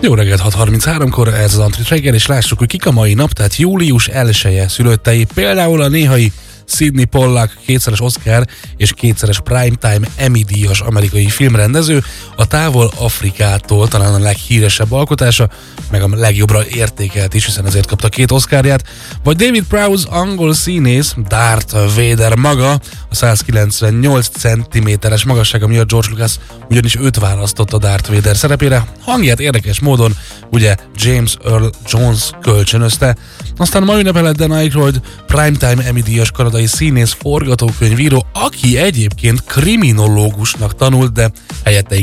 Jó reggelt, 6:33-kor ez az Antrit reggel, és lássuk, hogy kik a mai nap, tehát július 1-je szülöttei. Például a néhai Sidney Pollack, kétszeres Oscar és kétszeres Primetime Emmy díjas amerikai filmrendező, a Távol Afrikától talán a leghíresebb alkotása, meg a legjobbra értékelt is, hiszen ezért kapta 2 Oscarját, vagy David Prowse, angol színész, Darth Vader maga, a 198 cm-es magassága miatt George Lucas ugyanis őt választotta Darth Vader szerepére, hangját érdekes módon ugye James Earl Jones kölcsönözte. Aztán ma ünnepelett Dan Aykroyd, Primetime Emmy díjas kanadai színész, forgatókönyvíró, aki egyébként kriminológusnak tanult, de helyette